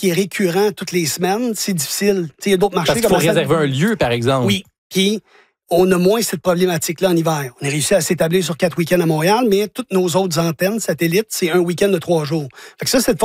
qui est récurrent toutes les semaines, c'est difficile. Il y a d'autres marchés. Parce qu'il faut réserver un lieu, par exemple. Oui. Puis, on a moins cette problématique-là en hiver. On a réussi à s'établir sur 4 week-ends à Montréal, mais toutes nos autres antennes satellites, c'est un week-end de 3 jours. Fait que ça, cette